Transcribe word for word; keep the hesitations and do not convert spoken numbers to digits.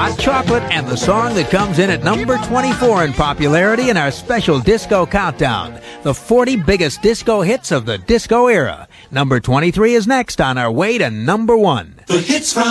Hot Chocolate, and the song that comes in at number twenty-four in popularity in our special disco countdown. The forty biggest disco hits of the disco era. Number twenty-three is next on our way to number one. The hits from